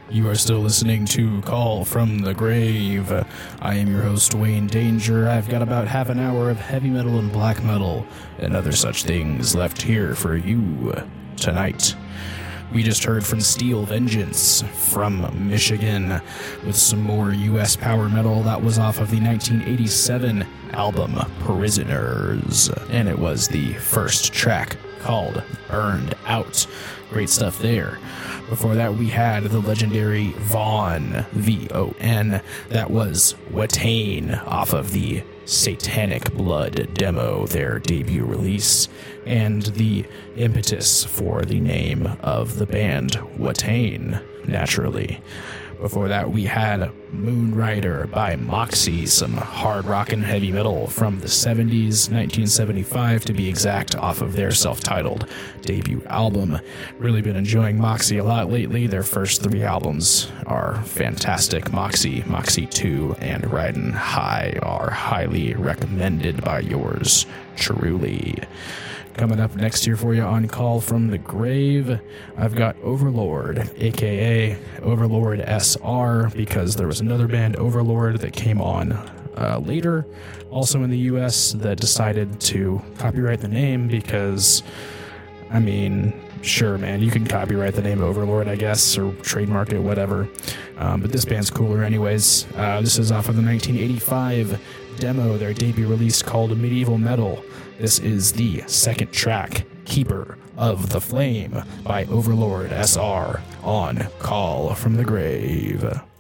You are still listening to Call from the Grave. I am your host, Wayne Danger. I've got about half an hour of heavy metal and black metal and other such things left here for you tonight. We just heard from Steel Vengeance from Michigan with some more U.S. power metal. That was off of the 1987 album Prisoners, and it was the first track called Burned Out. Great stuff there. Before that, we had the legendary Von, V-O-N. That was Watain off of the Satanic Blood demo, their debut release, and the impetus for the name of the band, Watain, naturally. Before that, we had Moonrider by Moxie, some hard rock and heavy metal from the 70s, 1975 to be exact, off of their self-titled debut album. Really been enjoying Moxie a lot lately. Their first three albums are fantastic. Moxie, Moxie 2, and Ridin' High are highly recommended by yours truly. Coming up next here for you on Call from the Grave, I've got Overlord, aka Overlord SR, because there was another band, Overlord, that came on later, also in the US, that decided to copyright the name because, I mean, sure, man, you can copyright the name Overlord, I guess, or trademark it, whatever. But this band's cooler anyways. This is off of the 1985 demo, their debut release called Medieval Metal. This is the second track, Keeper of the Flame, by Overlord SR on Call from the Grave.